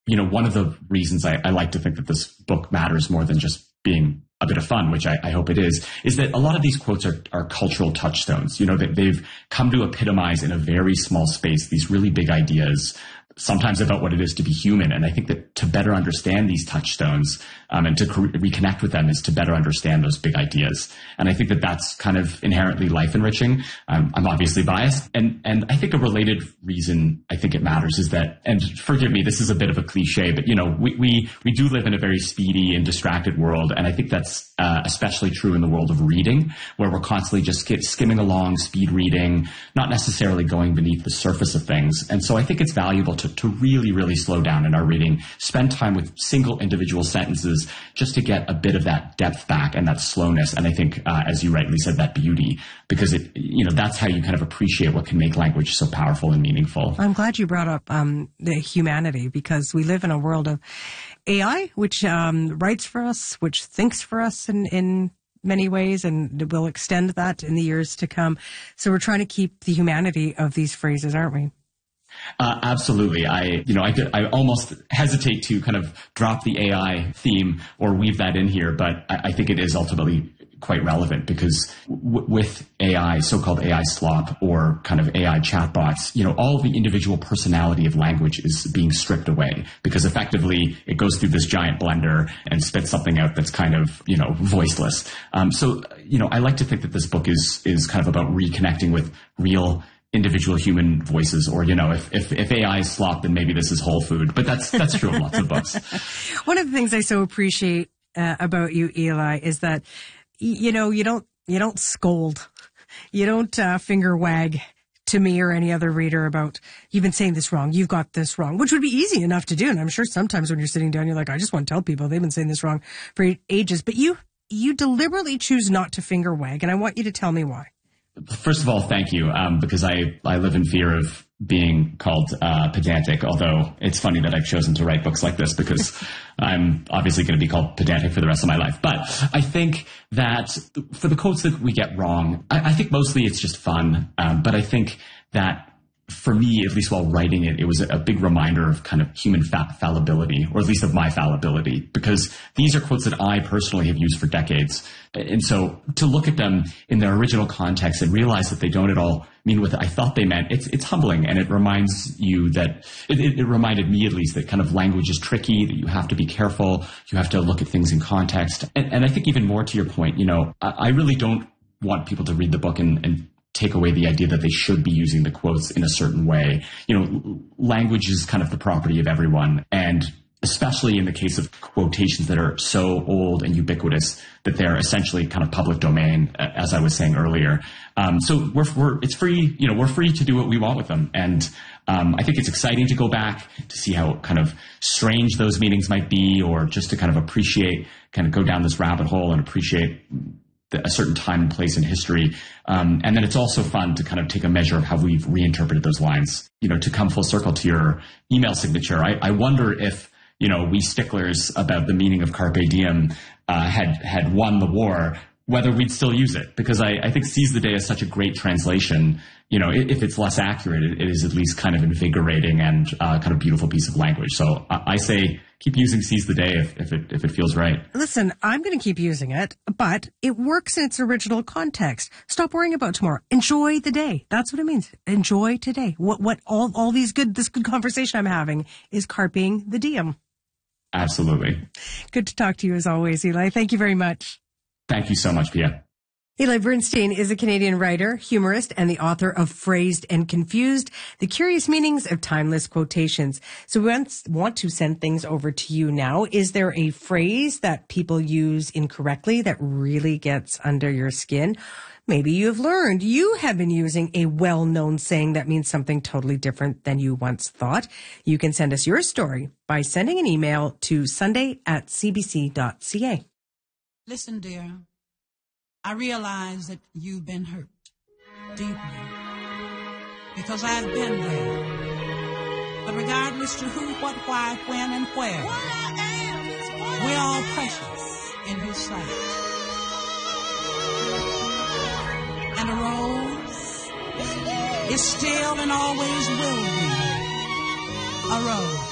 one of the reasons I like to think that this book matters more than just being a bit of fun, which I hope it is that a lot of these quotes are cultural touchstones. That they've come to epitomize in a very small space these really big ideas, sometimes about what it is to be human. And I think that to better understand these touchstones and to reconnect with them is to better understand those big ideas. And I think that that's kind of inherently life enriching. I'm obviously biased. And I think a related reason I think it matters is that, and forgive me, this is a bit of a cliche, but we do live in a very speedy and distracted world. And I think that's especially true in the world of reading, where we're constantly just skimming along, speed reading, not necessarily going beneath the surface of things. And so I think it's valuable to really, really slow down in our reading, spend time with single individual sentences just to get a bit of that depth back and that slowness. And I think, as you rightly said, that beauty, because that's how you kind of appreciate what can make language so powerful and meaningful. I'm glad you brought up the humanity, because we live in a world of AI, which writes for us, which thinks for us in many ways, and we'll extend that in the years to come. So we're trying to keep the humanity of these phrases, aren't we? Absolutely. I almost hesitate to kind of drop the AI theme or weave that in here, but I think it is ultimately quite relevant, because with AI, so-called AI slop or kind of AI chatbots, all the individual personality of language is being stripped away, because effectively it goes through this giant blender and spits something out that's kind of, voiceless. So I like to think that this book is kind of about reconnecting with real individual human voices, or if AI is slop, then maybe this is whole food. But that's true of lots of books. One of the things I so appreciate about you, Eli, is that you don't scold, you don't finger wag to me or any other reader about, you've been saying this wrong, you've got this wrong, which would be easy enough to do. And I'm sure sometimes when you're sitting down, you're like, I just want to tell people they've been saying this wrong for ages. But you deliberately choose not to finger wag, and I want you to tell me why. First of all, thank you, because I live in fear of being called pedantic, although it's funny that I've chosen to write books like this, because I'm obviously going to be called pedantic for the rest of my life. But I think that for the quotes that we get wrong, I think mostly it's just fun. But I think that for me, at least while writing it, it was a big reminder of kind of human fallibility, or at least of my fallibility, because these are quotes that I personally have used for decades. And so to look at them in their original context and realize that they don't at all mean what I thought they meant, it's humbling. And it reminds you that, it reminded me at least, that kind of language is tricky, that you have to be careful, you have to look at things in context. And I think even more to your point, I really don't want people to read the book and take away the idea that they should be using the quotes in a certain way. Language is kind of the property of everyone, and especially in the case of quotations that are so old and ubiquitous that they're essentially kind of public domain, as I was saying earlier. So it's free, we're free to do what we want with them. And I think it's exciting to go back to see how kind of strange those meanings might be, or just to kind of appreciate, kind of go down this rabbit hole and appreciate a certain time and place in history. And then it's also fun to kind of take a measure of how we've reinterpreted those lines. To come full circle to your email signature, I wonder if, we sticklers about the meaning of carpe diem had won the war, whether we'd still use it. Because I think seize the day is such a great translation. If it's less accurate, it is at least kind of invigorating and kind of beautiful piece of language. So I say keep using seize the day if it feels right. Listen, I'm going to keep using it, but it works in its original context. Stop worrying about tomorrow. Enjoy the day. That's what it means. Enjoy today. What all this good conversation I'm having is carping the diem. Absolutely. Good to talk to you as always, Eli. Thank you very much. Thank you so much, Pia. Eli Bernstein is a Canadian writer, humorist, and the author of Phrased and Confused, The Curious Meanings of Timeless Quotations. So we want to send things over to you now. Is there a phrase that people use incorrectly that really gets under your skin? Maybe you've learned you have been using a well-known saying that means something totally different than you once thought. You can send us your story by sending an email to sunday@cbc.ca. Listen, dear, I realize that you've been hurt deeply because I've been there. But regardless to who, what, why, when, and where, we're all precious in His sight. And a rose is still and always will be a rose.